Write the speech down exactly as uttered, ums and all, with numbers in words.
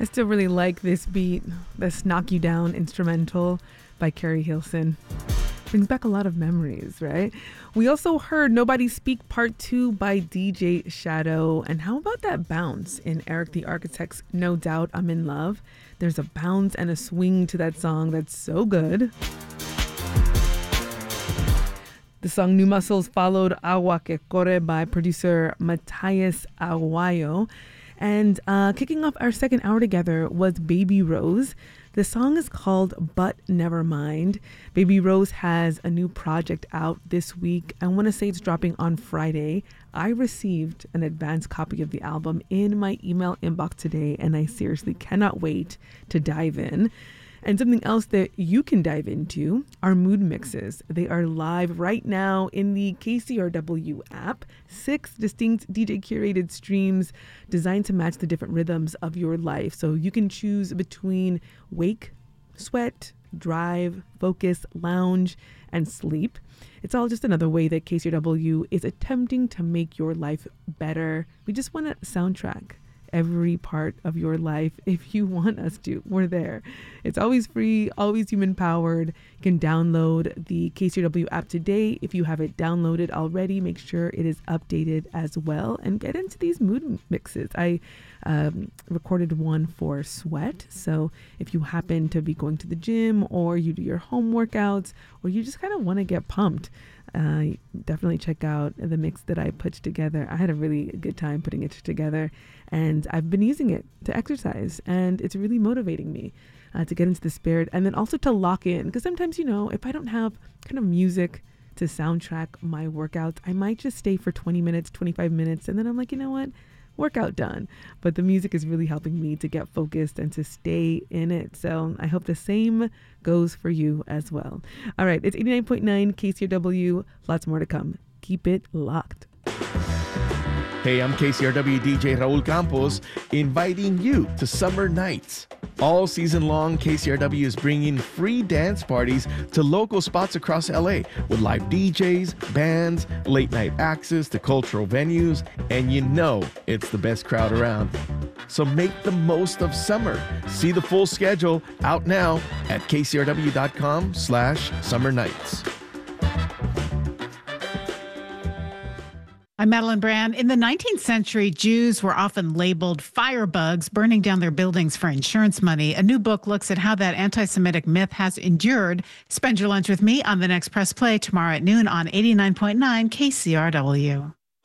I still really like this beat, this Knock You Down instrumental by Carrie Hilson. Brings back a lot of memories, right? We also heard Nobody Speak Part two by D J Shadow. And how about that bounce in Eric the Architect's No Doubt I'm in Love? There's a bounce and a swing to that song that's so good. The song New Muscles followed Agua Que Corre by producer Matthias Aguayo. And uh, kicking off our second hour together was Baby Rose. The song is called But Never Mind. Baby Rose has a new project out this week. I want to say it's dropping on Friday. I received an advance copy of the album in my email inbox today, and I seriously cannot wait to dive in. And something else that you can dive into are mood mixes. They are live right now in the K C R W app. Six distinct D J curated streams designed to match the different rhythms of your life. So you can choose between wake, sweat, drive, focus, lounge, and sleep. It's all just another way that K C R W is attempting to make your life better. We just want to soundtrack every part of your life. If you want us to, we're there. It's always free, always human powered. You can download the K C R W app today. If you have it downloaded already, make sure it is updated as well and get into these mood mixes. I um, recorded one for sweat. So if you happen to be going to the gym or you do your home workouts or you just kind of want to get pumped, Uh, definitely check out the mix that I put together. I had a really good time putting it together, and I've been using it to exercise, and it's really motivating me uh, to get into the spirit and then also to lock in. Because sometimes, you know, if I don't have kind of music to soundtrack my workouts, I might just stay for twenty minutes, twenty-five minutes, and then I'm like, you know what? Workout done. But the music is really helping me to get focused and to stay in it. So I hope the same goes for you as well. All right, it's eighty-nine point nine K C R W. Lots more to come. Keep it locked. Hey, I'm K C R W D J Raul Campos, inviting you to Summer Nights. All season long, K C R W is bringing free dance parties to local spots across L A with live D Js, bands, late night access to cultural venues, and you know it's the best crowd around. So make the most of summer. See the full schedule out now at kcrw.com slash summer nights. I'm Madeline Brand. In the nineteenth century, Jews were often labeled firebugs, burning down their buildings for insurance money. A new book looks at how that anti-Semitic myth has endured. Spend your lunch with me on the next Press Play tomorrow at noon on eighty-nine point nine K C R W.